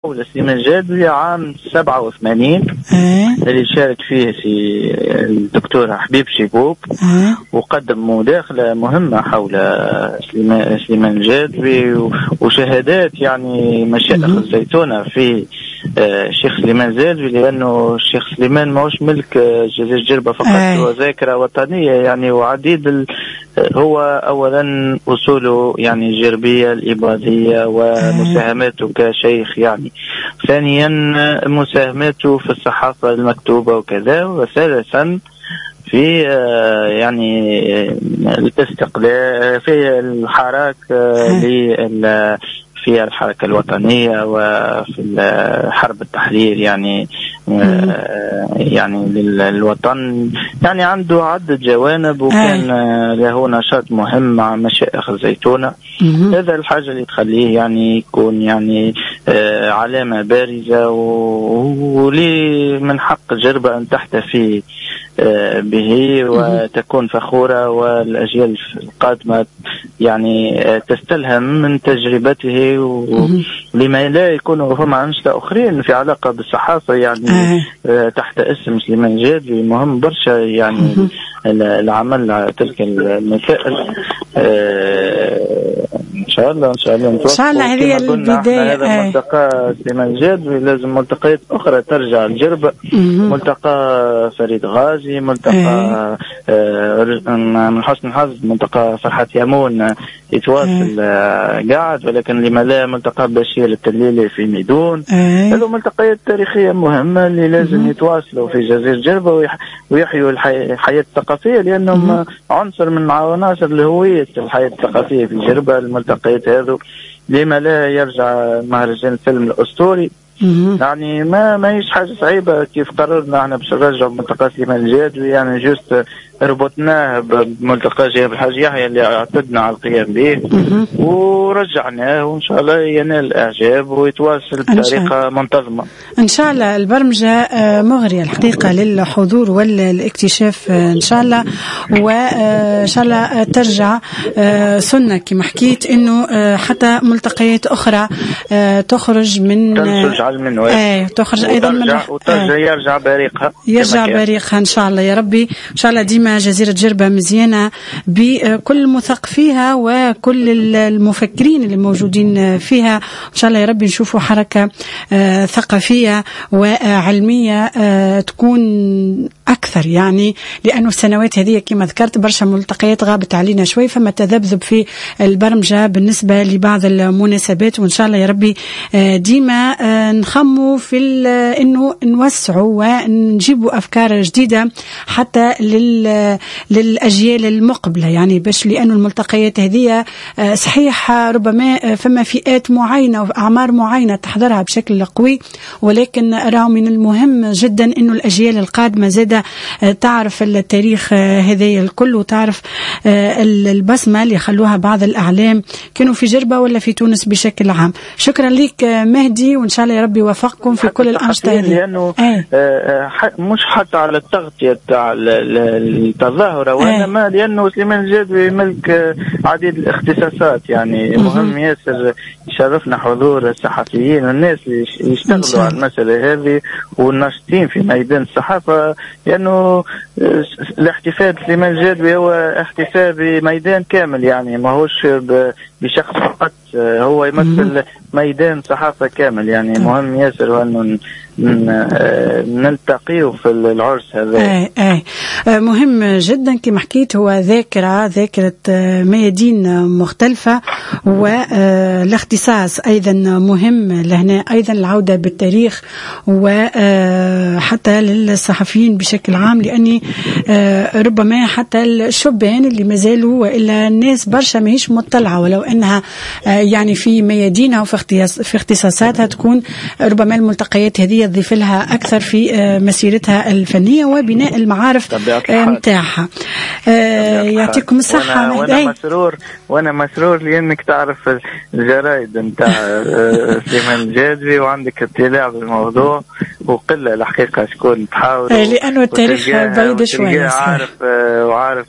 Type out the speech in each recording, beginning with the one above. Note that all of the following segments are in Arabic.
سليمان الجادوي عام 87 اللي شارك فيه الدكتور حبيب شيبوك وقدم مداخلة مهمة حول سليمان الجادوي وشهادات يعني مشائخ الزيتونة في الشيخ سليمان الجادوي، لأنه الشيخ سليمان ماهوش ملك جزيرة جربة فقط، هو ذاكرة وطنية يعني وعديد هو أولا أصوله يعني جربية الإباضية ومساهماته كشيخ يعني، ثانيا مساهماته في الصحافة المكتوبة وكذا، وثالثا في يعني الاستقلال في الحراك في الحركة الوطنية وفي حرب التحرير يعني يعني للوطن، يعني عنده عدة جوانب وكان له نشاط مهم مع مشائخ الزيتونة. هذا الحاجة اللي تخليه يعني يكون يعني علامة بارزة، ولي من حق جربة أن تحتفي به وتكون فخورة، والأجيال القادمة يعني تستلهم من تجربته، ولما لا يكونوا فما أنشطة أخرين في علاقة بالصحافة يعني تحت اسم سليمان الجادوي مهم برشا يعني العمل على تلك المسائل. إن شاء الله هذه البداية. هذا ملتقى سليمان الجادوي، لازم ملتقيات أخرى ترجع الجربة، ملتقى فريد غازي، ملتقى من حسن الحظ ملتقى فرحة يامون يتواصل قاعد، ولكن لما لا ملتقى بشير التليلي في ميدون. هذو ملتقيات تاريخية مهمة اللي لازم يتواصلوا في جزيرة جربة ويحيوا الحياة الثقافية، لأنهم عنصر من عناصر الهوية الحياة الثقافية في جربة. الملتقيات هذو لما لا يرجع مهرجان الفيلم الأسطوري يعني ما هيش حاجة صعيبة كيف قررنا احنا باش نرجع ملتقى سليمان الجادوي، يعني جوست ربطناه بملتقى جابر الحاج يحيى اللي اعتدنا على القيام به ورجعناه، وان شاء الله ينال الاعجاب ويتواصل بطريقة منتظمة ان شاء الله. البرمجة مغرية الحقيقة للحضور والاكتشاف ان شاء الله، وان شاء الله ترجع سنة كما حكيت انه حتى ملتقيات اخرى تخرج من تخرج ايضا من يرجع بريقها ان شاء الله يا ربي. ان شاء الله ديما جزيرة جربة مزيانة بكل مثقفيها وكل المفكرين اللي موجودين فيها، ان شاء الله يا ربي نشوفوا حركة ثقافية وعلمية تكون أكثر، يعني لأنه السنوات هذه كما ذكرت برشا ملتقيات غابت علينا شوي، فما تذبذب في البرمجة بالنسبة لبعض المناسبات، وإن شاء الله يا ربي ديما نخموا في إنه نوسعوا ونجيبوا أفكار جديدة حتى للأجيال المقبلة، يعني باش لأنه الملتقيات هذه صحيح ربما فما فئات معينة وأعمار معينة تحضرها بشكل قوي، ولكن أراه من المهم جدا إنه الأجيال القادمة زادة تعرف التاريخ هذا الكل، وتعرف البصمة اللي خلوها بعض الأعلام كانوا في جربة ولا في تونس بشكل عام. شكرا لك مهدي، وإن شاء الله يا ربي يوفقكم في كل الأنشطة هذه، لأنه مش حتى على التغطية تاع التظاهرة وإنما لأنه سليمان الجادوي ملك عديد الاختصاصات، يعني مهم ياسر يشرفنا حضور الصحفيين والناس اللي يشتغلوا على المسألة هذه والناشطين في ميدان الصحافة، لأنه الاحتفال بسليمان الجادوي هو احتفال بميدان كامل، يعني ما هوش بشخص فقط، هو يمثل ميدان صحافة كامل، يعني مهم ياسر أنه نلتقيه في العرس هذا. مهم جدا كما حكيت، هو ذاكرة ميادين مختلفة، والاختصاص أيضا مهم لهنا، أيضا العودة بالتاريخ وحتى للصحفيين بشكل عام، لأني ربما حتى الشبان اللي مازالوا وإلا الناس برشا ماهيش مطلعة، ولو أنها يعني في ميادينها وفي اختصاصاتها تكون ربما الملتقيات هذه تضيف لها أكثر في مسيرتها الفنية وبناء المعارف متاعها. يعطيكم الصحة. وانا مسرور لانك تعرف الجرايد نتاع سليمان الجادوي وعندك اطلاع بالموضوع، وقله الحقيقه شكون تحاول لانه التاريخ بعيد شويه وعارف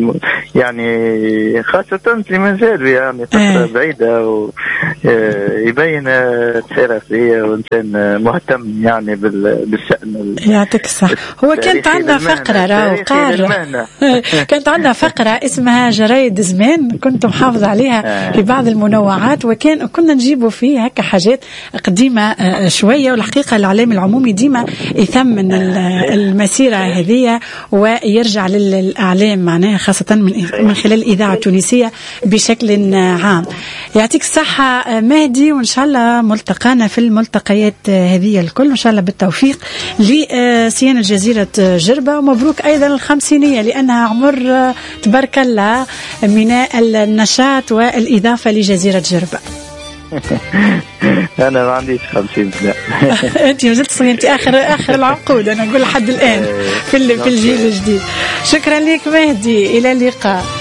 يعني خاصه سليمان الجادوي يعني فتره بعيده، ويبين حرفيه وانسان مهتم يعني بالشان. يعطيك الصحه. هو كانت عندنا فقره راهو قار كانت عندنا فقره اسمها جرايد زمان، كنت محافظ عليها في بعض المنوعات، كنا نجيبوا فيه هكا حاجات قديمه شويه. والحقيقه الاعلام العمومي ديما يثمن المسيره هذه ويرجع للاعلام معناها خاصه من خلال الاذاعه التونسيه بشكل عام. يعطيك الصحه مهدي، وان شاء الله ملتقانا في الملتقيات هذه الكل، وان شاء الله بالتوفيق لسيانة جزيره جربه، ومبروك ايضا ال50 لانها عمر تبارك الله من النشاط والإضافة لجزيرة جربة. أنا ما عنديش 50 سنة. أنت مازلت صغير، أنت آخر العقود، أنا أقول لحد الآن في الجيل الجديد. شكرا لك مهدي، إلى اللقاء.